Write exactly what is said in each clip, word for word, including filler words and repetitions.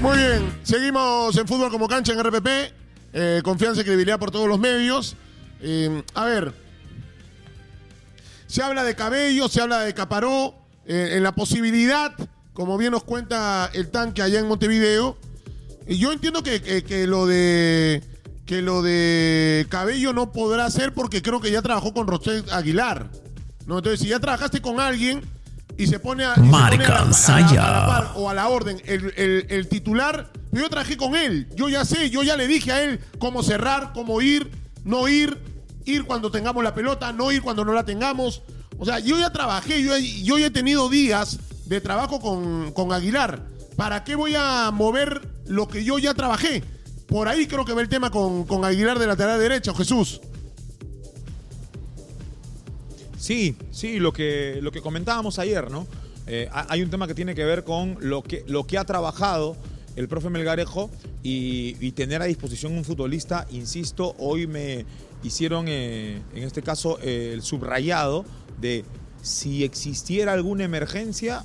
Muy bien, seguimos en Fútbol como Cancha en R P P. Eh, confianza y credibilidad por todos los medios. Eh, a ver, se habla de Cabello, se habla de Caparó, eh, en la posibilidad, como bien nos cuenta el tanque allá en Montevideo. Y yo entiendo que, que, que lo de que lo de Cabello no podrá ser porque creo que ya trabajó con Rocher Aguilar, ¿no? Entonces, si ya trabajaste con alguien y se pone a, y se pone a, la, a, la, a la par o a la orden el, el, el titular, yo trabajé con él, yo ya sé, yo ya le dije a él cómo cerrar, cómo ir, no ir, ir cuando tengamos la pelota, no ir cuando no la tengamos. O sea, yo ya trabajé, yo, yo ya he tenido días de trabajo con, con Aguilar. ¿Para qué voy a mover lo que yo ya trabajé? Por ahí creo que va el tema con, con Aguilar de lateral derecho, Jesús. Sí, sí, lo que, lo que comentábamos ayer, ¿no? Eh, hay un tema que tiene que ver con lo que, lo que ha trabajado el profe Melgarejo y, y tener a disposición un futbolista, insisto, hoy me hicieron, eh, en este caso, eh, el subrayado de si existiera alguna emergencia,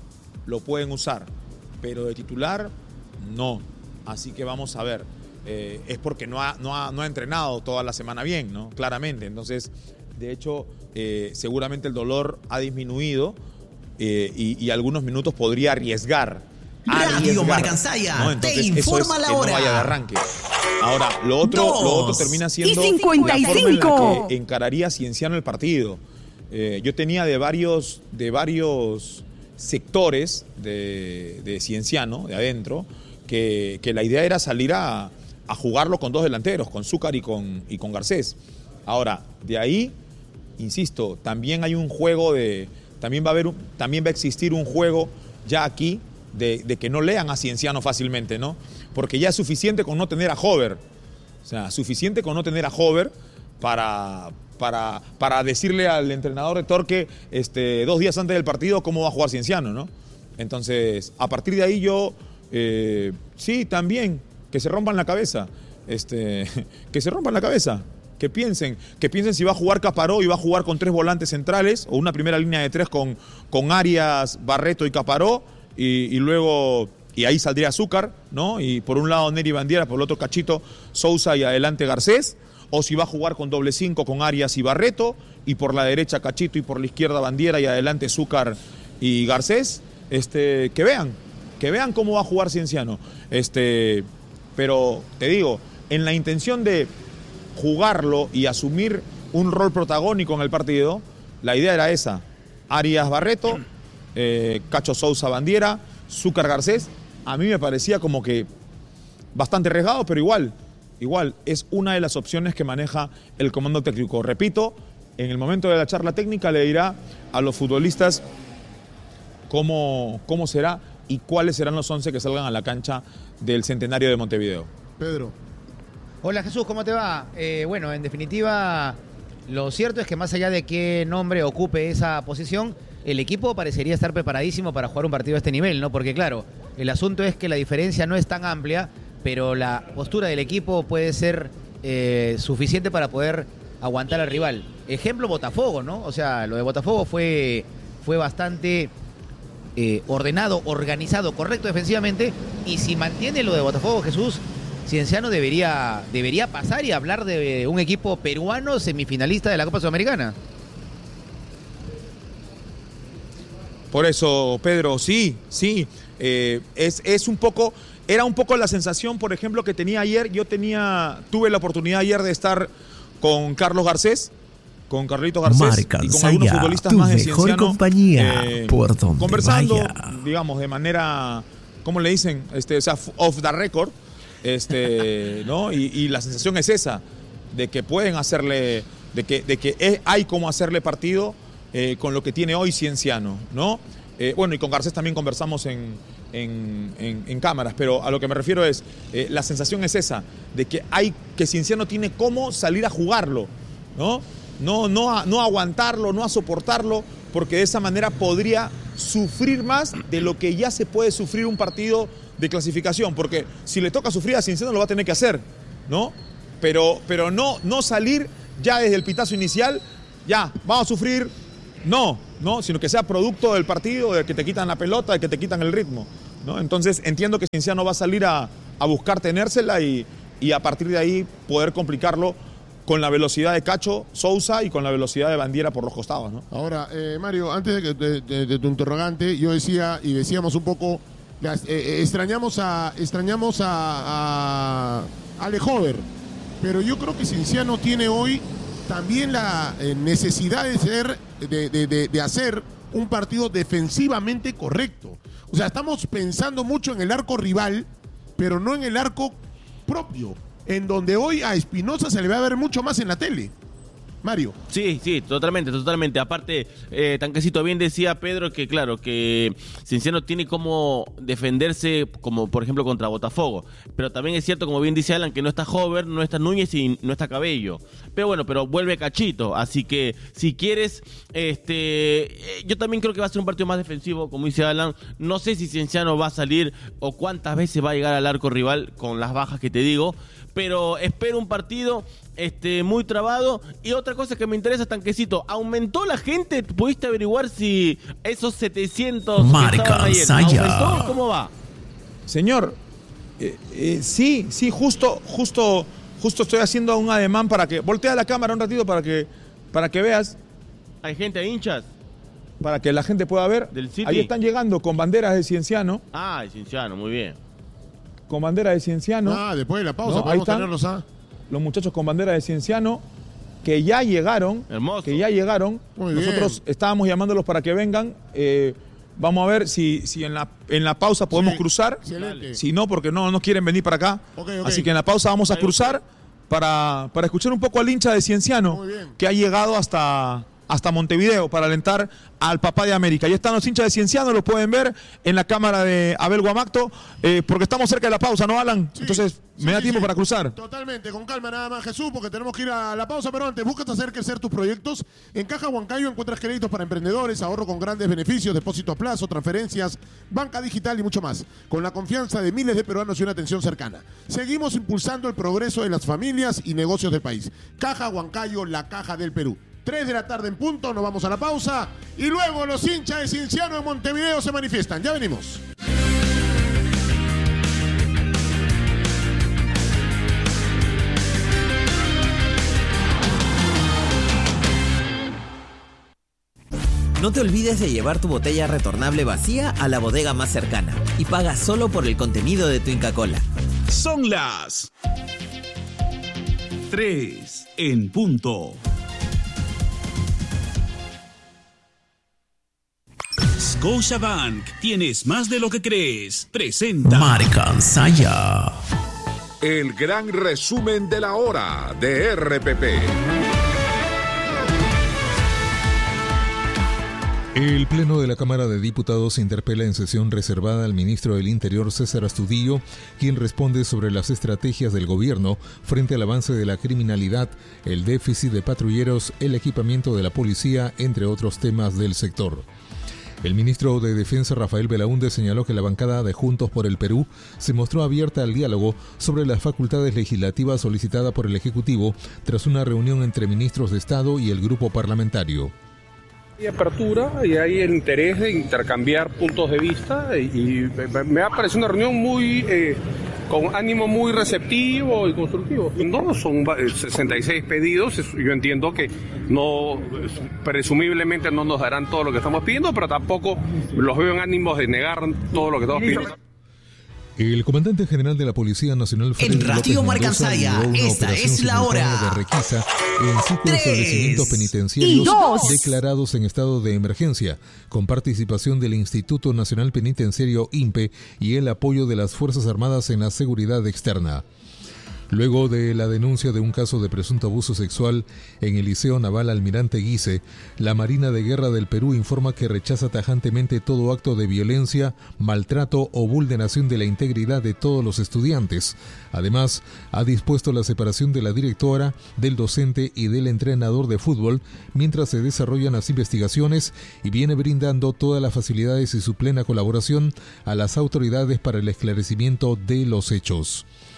lo pueden usar, pero de titular, no. Así que vamos a ver. Eh, es porque no ha, no, ha, no ha entrenado toda la semana bien, ¿no? Claramente. Entonces, de hecho, eh, seguramente el dolor ha disminuido eh, y, y algunos minutos podría arriesgar. Radio Marcansaya, ¿no? Entonces, te informa eso es la que hora. No vaya de arranque. Ahora, lo otro, Dos lo otro termina siendo y cincuenta y cinco. la forma en la que encararía Cienciano el partido. Eh, yo tenía de varios, de varios sectores de, de Cienciano, de adentro, que, que la idea era salir a, a jugarlo con dos delanteros, con Zúcar y con, y con Garcés. Ahora, de ahí, insisto, también hay un juego de... También va a haber un, también va a existir un juego ya aquí de, de que no lean a Cienciano fácilmente, ¿no? Porque ya es suficiente con no tener a Hover. O sea, suficiente con no tener a Hover para... Para, para decirle al entrenador de Torque este, dos días antes del partido cómo va a jugar Cienciano, ¿no? Entonces, a partir de ahí yo, eh, sí, también, que se rompan la cabeza, este, que se rompan la cabeza, que piensen, que piensen si va a jugar Caparó y va a jugar con tres volantes centrales, o una primera línea de tres con, con Arias, Barreto y Caparó, y, y luego, y ahí saldría Zúcar, ¿no? Y por un lado Neri Bandiera, por el otro Cachito, Sousa y adelante Garcés. O si va a jugar con doble cinco con Arias y Barreto, y por la derecha Cachito y por la izquierda Bandiera y adelante Zúcar y Garcés, este, que vean, que vean cómo va a jugar Cienciano. Este, pero te digo, en la intención de jugarlo y asumir un rol protagónico en el partido, la idea era esa: Arias Barreto, eh, Cacho Sousa Bandiera, Zúcar Garcés. A mí me parecía como que bastante arriesgado, pero igual. Igual, es una de las opciones que maneja el comando técnico. Repito, en el momento de la charla técnica le dirá a los futbolistas cómo, cómo será y cuáles serán los once que salgan a la cancha del Centenario de Montevideo. Pedro. Hola Jesús, ¿cómo te va? Eh, bueno, en definitiva, lo cierto es que más allá de qué nombre ocupe esa posición, el equipo parecería estar preparadísimo para jugar un partido de este nivel, ¿no? Porque claro, el asunto es que la diferencia no es tan amplia, pero la postura del equipo puede ser eh, suficiente para poder aguantar al rival. Ejemplo, Botafogo, ¿no? O sea, lo de Botafogo fue, fue bastante eh, ordenado, organizado, correcto defensivamente, y si mantiene lo de Botafogo, Jesús, Cienciano debería, debería pasar y hablar de un equipo peruano semifinalista de la Copa Sudamericana. Por eso, Pedro, sí, sí, eh, es, es un poco... Era un poco la sensación, por ejemplo, que tenía ayer. Yo tenía, tuve la oportunidad ayer de estar con Carlos Garcés, con Carlitos Garcés y con algunos futbolistas más de Cienciano, compañía, eh, por donde conversando, vaya. digamos, de manera, ¿cómo le dicen? Este, o sea, off the record, este, ¿no? Y, y la sensación es esa, de que pueden hacerle, de que, de que es, hay cómo hacerle partido eh, con lo que tiene hoy Cienciano, ¿no? Eh, bueno, y con Garcés también conversamos en En, en, en cámaras, pero a lo que me refiero es, eh, la sensación es esa, de que hay que Cienciano tiene cómo salir a jugarlo, ¿no? No, no, a, no a aguantarlo, no a soportarlo, porque de esa manera podría sufrir más de lo que ya se puede sufrir un partido de clasificación, porque si le toca sufrir a Cienciano lo va a tener que hacer, ¿no? Pero, pero no, no salir ya desde el pitazo inicial, ya, vamos a sufrir, no, no, sino que sea producto del partido, de que te quitan la pelota, de que te quitan el ritmo. ¿no? Entonces entiendo que Cienciano va a salir a, a buscar tenérsela y, y a partir de ahí poder complicarlo con la velocidad de Cacho Sousa y con la velocidad de Bandiera por los costados, ¿no? Ahora, eh, Mario, antes de, que, de, de, de tu interrogante, yo decía y decíamos un poco, las, eh, extrañamos a extrañamos a, a Ale Hover, pero yo creo que Cienciano tiene hoy también la eh, necesidad de ser, de, de, de, de hacer un partido defensivamente correcto. O sea, estamos pensando mucho en el arco rival, pero no en el arco propio, en donde hoy a Espinosa se le va a ver mucho más en la tele. Mario. Sí, sí, totalmente, totalmente. Aparte, eh, Tanquecito, bien decía Pedro que, claro, que Cienciano tiene como defenderse, como por ejemplo contra Botafogo. Pero también es cierto, como bien dice Alan, que no está Hover, no está Núñez y no está Cabello. Pero bueno, pero vuelve Cachito. Así que, si quieres, este, yo también creo que va a ser un partido más defensivo, como dice Alan. No sé si Cienciano va a salir o cuántas veces va a llegar al arco rival con las bajas que te digo. Pero espero un partido este, muy trabado. Y otra cosa que me interesa, Tanquecito, ¿aumentó la gente? ¿Pudiste averiguar si esos setecientos que estaban ayer, aumentó? ¿Cómo va? Señor, eh, eh, sí, sí, justo, justo, justo estoy haciendo un ademán para que... Voltea la cámara un ratito para que, para que veas. ¿Hay gente, hay hinchas? Para que la gente pueda ver. Del City. Ahí están llegando con banderas de Cienciano. Ah, de Cienciano, muy bien. Con bandera de Cienciano. Ah, después de la pausa, ¿no? podemos Ahí están tenerlos a... los muchachos con bandera de Cienciano que ya llegaron. Hermoso. Que ya llegaron. Muy Nosotros bien. estábamos llamándolos para que vengan. Eh, vamos a ver si, si en, la, en la pausa podemos Sí, cruzar. excelente. Si no, porque no, no quieren venir para acá. Ok, ok. Así que en la pausa vamos a Ahí, cruzar para, para escuchar un poco al hincha de Cienciano Muy bien. que ha llegado hasta, hasta Montevideo para alentar al papá de América. Ya están los hinchas de Cienciano, lo pueden ver en la cámara de Abel Guamacto, eh, porque estamos cerca de la pausa, ¿no, Alan? Sí, Entonces, sí, me da sí, tiempo sí. para cruzar. Totalmente, con calma nada más, Jesús, porque tenemos que ir a la pausa, pero antes, buscas hacer crecer tus proyectos. En Caja Huancayo encuentras créditos para emprendedores, ahorro con grandes beneficios, depósito a plazo, transferencias, banca digital y mucho más, con la confianza de miles de peruanos y una atención cercana. Seguimos impulsando el progreso de las familias y negocios del país. Caja Huancayo, la caja del Perú. tres de la tarde en punto, nos vamos a la pausa y luego los hinchas de Cienciano en Montevideo se manifiestan. Ya venimos. No te olvides de llevar tu botella retornable vacía a la bodega más cercana y paga solo por el contenido de tu Inca Kola. Son las tres en punto. Scotiabank, tienes más de lo que crees. Presenta Marcansaya. El gran resumen de la hora de R P P. El Pleno de la Cámara de Diputados interpela en sesión reservada al ministro del Interior, César Astudillo, quien responde sobre las estrategias del gobierno frente al avance de la criminalidad, el déficit de patrulleros, el equipamiento de la policía, entre otros temas del sector. El ministro de Defensa, Rafael Belaúnde, señaló que la bancada de Juntos por el Perú se mostró abierta al diálogo sobre las facultades legislativas solicitada por el Ejecutivo tras una reunión entre ministros de Estado y el grupo parlamentario. Hay apertura y hay el interés de intercambiar puntos de vista y me ha parecido una reunión muy eh, con ánimo muy receptivo y constructivo. No, son sesenta y seis pedidos, yo entiendo que no, presumiblemente no nos darán todo lo que estamos pidiendo, pero tampoco los veo en ánimos de negar todo lo que estamos pidiendo. El comandante general de la Policía Nacional, En Radio Marcansaya, esta es la hora. De requisa en cinco Tres establecimientos y penitenciarios dos. declarados en estado de emergencia, con participación del Instituto Nacional Penitenciario I N P E y el apoyo de las Fuerzas Armadas en la seguridad externa. Luego de la denuncia de un caso de presunto abuso sexual en el Liceo Naval Almirante Guise, la Marina de Guerra del Perú informa que rechaza tajantemente todo acto de violencia, maltrato o vulneración de la integridad de todos los estudiantes. Además, ha dispuesto la separación de la directora, del docente y del entrenador de fútbol mientras se desarrollan las investigaciones y viene brindando todas las facilidades y su plena colaboración a las autoridades para el esclarecimiento de los hechos.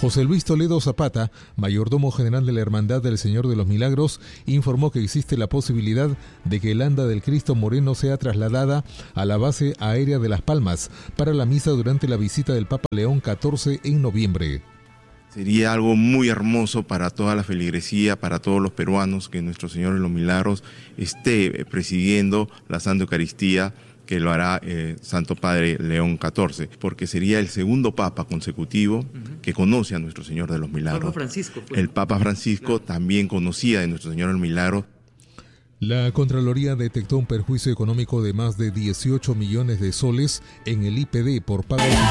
José Luis Toledo Zapata, mayordomo general de la Hermandad del Señor de los Milagros, informó que existe la posibilidad de que el anda del Cristo Moreno sea trasladada a la base aérea de Las Palmas para la misa durante la visita del Papa León catorce en noviembre. Sería algo muy hermoso para toda la feligresía, para todos los peruanos, que nuestro Señor de los Milagros esté presidiendo la Santa Eucaristía, que lo hará eh, Santo Padre León catorce, porque sería el segundo Papa consecutivo uh-huh. que conoce a nuestro Señor de los Milagros. Papa Francisco, pues. El Papa Francisco claro. también conocía de nuestro Señor de los Milagros. La Contraloría detectó un perjuicio económico de más de dieciocho millones de soles en el I P D por pago